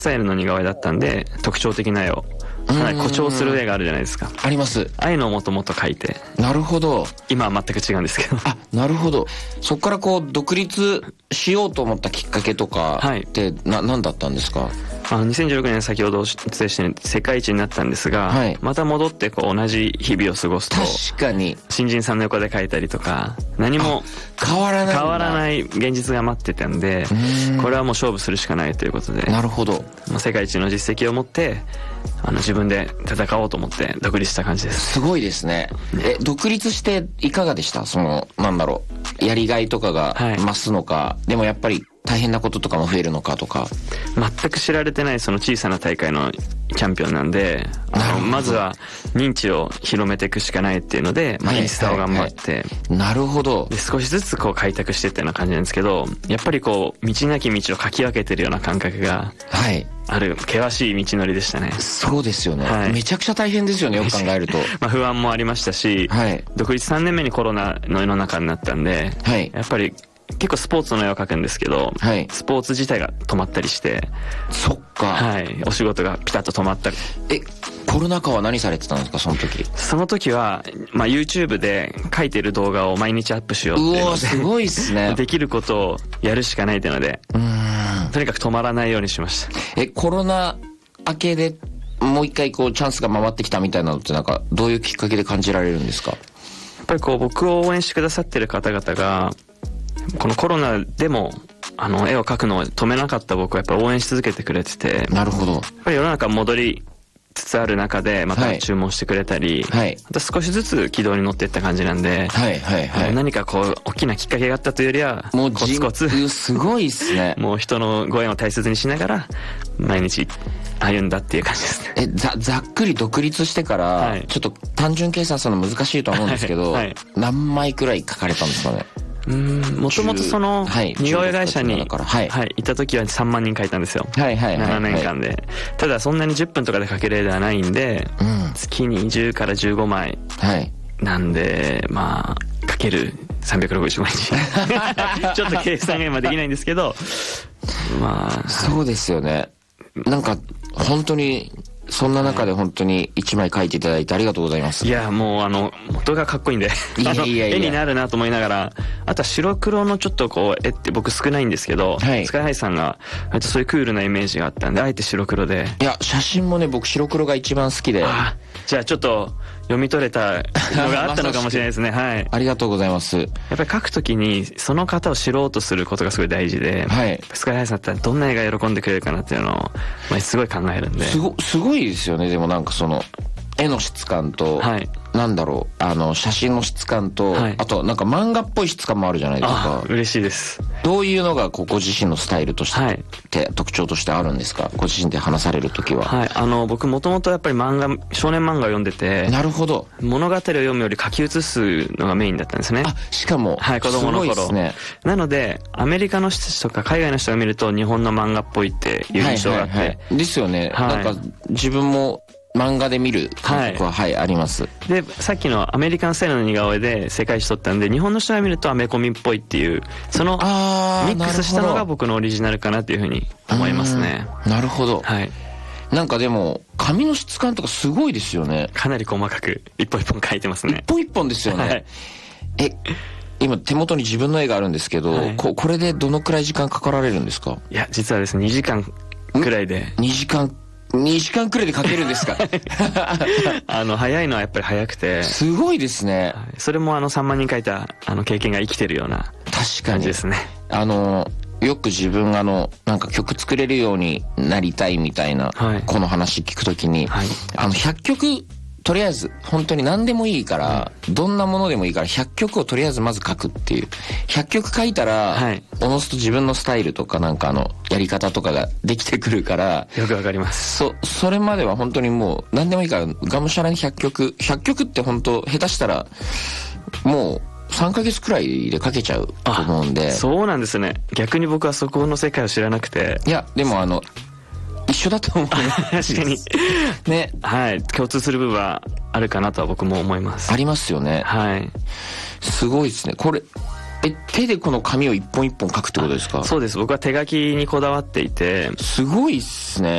スタイルの似顔絵だったんで、特徴的な絵をかなり誇張する絵があるじゃないですか。 あります。 ああいうのをもともと描いて。 なるほど。 今は全く違うんですけど。 あ、なるほど。そこからこう独立しようと思ったきっかけとかって、何だったんですか？ 2016年先ほどお伝えして世界一になったんですが、はい、また戻ってこう同じ日々を過ごすと、 確かに新人さんの横で描いたりとか何も変わらない現実が待ってたんで、これはもう勝負するしかないということで。 なるほど。 世界一の実績を持って自分で戦おうと思って独立した感じです。 すごいですね。独立していかがでした？なんだろう、やりがいとかが増すのか、はい、でもやっぱり大変なこととかも増えるのかとか。 全く知られてないその小さな大会のチャンピオンなんで、まずは認知を広めていくしかないっていうので、インスタを頑張って、 なるほど。 で少しずつこう開拓していったような感じなんですけど、やっぱりこう道なき道をかき分けてるような感覚がある、険しい道のりでしたね。 そうですよね、はい、めちゃくちゃ大変ですよね、よく考えると。 不安もありましたし、はい、独立3年目にコロナの世の中になったんで、はい、やっぱり結構スポーツの絵を描くんですけど、はい、スポーツ自体が止まったりして。 そっか。 はい。お仕事がピタッと止まったり。 コロナ禍は何されてたんですか、その時？ その時は、YouTube で描いてる動画を毎日アップしようっていうので。 うわ、すごいっすね。 できることをやるしかないっていうので、とにかく止まらないようにしました。 コロナ明けでもう一回こうチャンスが回ってきたみたいなのってどういうきっかけで感じられるんですか？ やっぱりこう僕を応援してくださってる方々が、このコロナでも絵を描くのを止めなかった僕はやっぱり応援し続けてくれてて。 なるほど。 やっぱり世の中戻りつつある中でまた注文してくれたり、はい、また少しずつ軌道に乗っていった感じなんで、はいはいはい、何かこう大きなきっかけがあったというよりは、もうコツコツすごいっすね。 もう人のご縁を大切にしながら毎日歩んだっていう感じですね。 ざっくり独立してから、はい、ちょっと単純計算するの難しいとは思うんですけど、はいはい、何枚くらい書かれたんですかね？ もともとその似顔絵会社にいた時は3万人書いたんですよ。7年間で。ただそんなに10分とかで書ける絵ではないんで、月に10から15枚なんで、かける365日ちょっと計算が今できないんですけど、 そうですよね。なんか本当にそんな中で本当に1枚描いていただいてありがとうございます。 いや、もう元がかっこいいんで絵になるなと思いながら、あとは白黒のちょっとこう絵って僕少ないんですけど、はい、スカイハイさんが割とそういうクールなイメージがあったんで、あえて白黒で。 いや、写真もね、僕白黒が一番好きで。 じゃあちょっと読み取れたのがあったのかもしれないですね。はい。 ありがとうございます。やっぱり描くときにその方を知ろうとすることがすごい大事で、はい、スカイハイさんだったらどんな絵が喜んでくれるかなっていうのをすごい考えるんで。 すごいですよね。でもなんかその絵の質感と、はい、なんだろう、写真の質感と、はい、あとなんか漫画っぽい質感もあるじゃないですか。 嬉しいです。 どういうのがご自身のスタイルとして、はい、特徴としてあるんですか？ご自身で話されるときは。 はい、僕もともとやっぱり少年漫画を読んでて。 なるほど。 物語を読むより書き写すのがメインだったんですね。 しかも、 はい、子供の頃。 すごいですね。 なのでアメリカの人たちとか海外の人が見ると日本の漫画っぽいっていう印象があって、 ですよね。はい、なんか自分も漫画で見る感覚は、はい、あります。 で、さっきのアメリカンスタイルの似顔絵で世界一取ったんで、日本の人が見るとアメコミっぽいっていう、そのミックスしたのが僕のオリジナルかなっていうふうに思いますね。 なるほど。 はい。 なんかでも、紙の質感とかすごいですよね。 かなり細かく、一本一本描いてますね。 一本一本ですよね。はい、今手元に自分の絵があるんですけど、はい、これでどのくらい時間かかられるんですか？ いや、実はですね、2時間くらいで。 2時間くらいで描けるんですか？ 早いのはやっぱり早くて。 すごいですね。 それも3万人描いた経験が生きてるような感じですね。 よく自分がなんか曲作れるようになりたいみたいな、はい、この話聞くときに、はい、100曲とりあえず本当に何でもいいから、どんなものでもいいから100曲をとりあえずまず書くっていう。100曲書いたら、はい、おのずと自分のスタイルとかなんかやり方とかができてくるから。 よくわかります。 それまでは本当にもう何でもいいからがむしゃらに100曲って本当下手したらもう3ヶ月くらいで書けちゃうと思うんで。 そうなんですね。逆に僕はそこの世界を知らなくて。 いや、でも一緒だと思う。 確かに。ね。はい。共通する部分はあるかなとは僕も思います。 ありますよね。 はい。 すごいですね。これ、手でこの紙を一本一本書くってことですか？ そうです。僕は手書きにこだわっていて。 すごいっすね。